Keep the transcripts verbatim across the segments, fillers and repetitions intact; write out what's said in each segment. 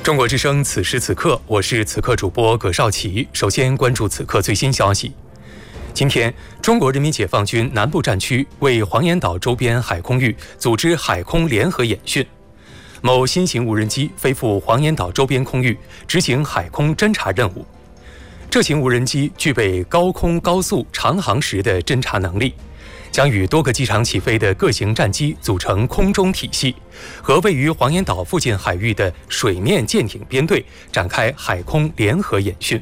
中国之声，此时此刻，我是此刻主播葛少奇。首先关注此刻最新消息。今天，中国人民解放军南部战区为黄岩岛周边海空域组织海空联合演训。某新型无人机飞赴黄岩岛周边空域，执行海空侦察任务。这型无人机具备高空高速长航时的侦察能力，将与多个机场起飞的各型战机组成空中体系，和位于黄岩岛附近海域的水面舰艇编队展开海空联合演训。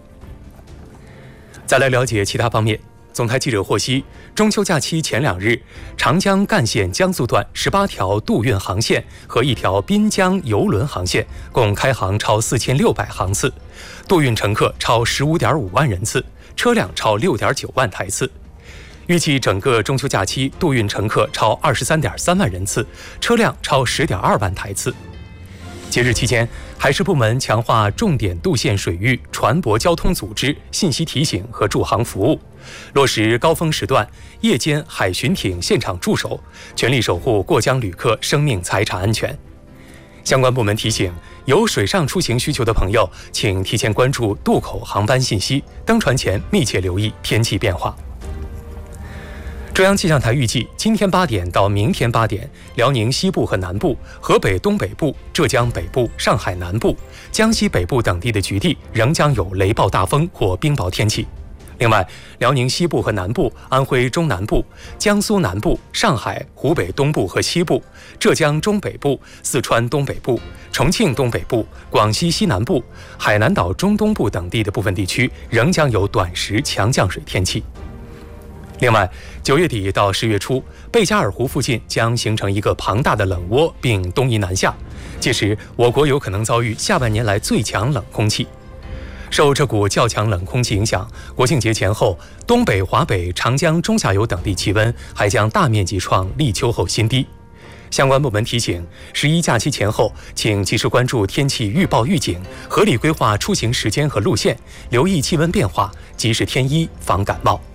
再来了解其他方面。总台记者获悉，中秋假期前两日，长江干线江苏段十八条渡运航线和一条滨江邮轮航线共开航超四千六百航次，渡运乘客超十五点五万人次，车辆超六点九万台次。预计整个中秋假期渡运乘客超二十三点三万人次，车辆超十点二万台次。节日期间，海事部门强化重点渡线水域船舶交通组织、信息提醒和驻航服务，落实高峰时段夜间海巡艇现场驻守，全力守护过江旅客生命财产安全。相关部门提醒，有水上出行需求的朋友，请提前关注渡口航班信息，登船前密切留意天气变化。中央气象台预计，今天八点到明天八点，辽宁西部和南部、河北东北部、浙江北部、上海南部、江西北部等地的局地仍将有雷暴大风或冰雹天气。另外，辽宁西部和南部、安徽中南部、江苏南部、上海、湖北东部和西部、浙江中北部、四川东北部、重庆东北部、广西西南部、海南岛中东部等地的部分地区仍将有短时强降水天气。另外，九月底到十月初，贝加尔湖附近将形成一个庞大的冷涡，并东移南下，届时我国有可能遭遇下半年来最强冷空气。受这股较强冷空气影响，国庆节前后，东北、华北、长江中下游等地气温还将大面积创立秋后新低。相关部门提醒，十一假期前后，请及时关注天气预报预警，合理规划出行时间和路线，留意气温变化，及时添衣防感冒。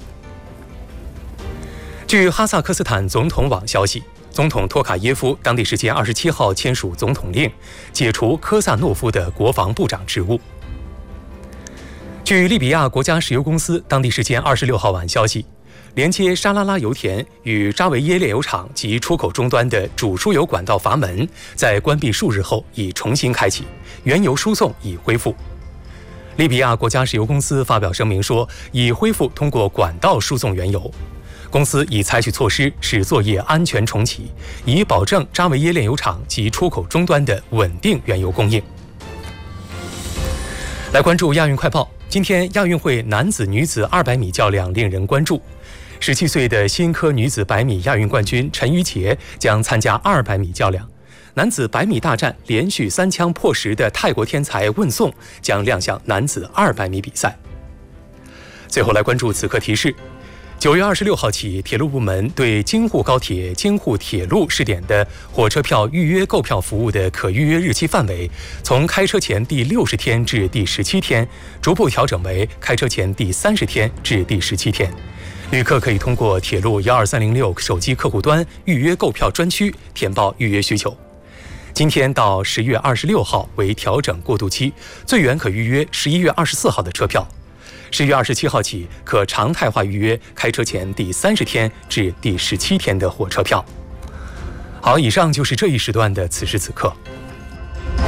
据哈萨克斯坦总统网消息，总统托卡耶夫当地时间二十七号签署总统令，解除科萨诺夫的国防部长职务。据利比亚国家石油公司当地时间二十六号晚消息，连接沙拉拉油田与扎维耶炼油厂及出口终端的主输油管道阀门，在关闭数日后已重新开启，原油输送已恢复。利比亚国家石油公司发表声明说，已恢复通过管道输送原油。公司已采取措施使作业安全重启，以保证扎维耶炼油厂及出口终端的稳定原油供应。来关注亚运快报，今天亚运会男子、女子二百米较量令人关注。十七岁的新科女子百米亚运冠军陈芋茄将参加二百米较量，男子百米大战连续三枪破十的泰国天才问颂将亮相男子二百米比赛。最后来关注此刻提示。九月二十六号起，铁路部门对京沪高铁、京沪铁路试点的火车票预约购票服务的可预约日期范围，从开车前第六十天至第十七天，逐步调整为开车前第三十天至第十七天。旅客可以通过铁路幺二三零六手机客户端预约购票专区填报预约需求。今天到十月二十六号为调整过渡期，最远可预约十一月二十四号的车票。十月二十七号起，可常态化预约开车前第三十天至第十七天的火车票。好，以上就是这一时段的此时此刻。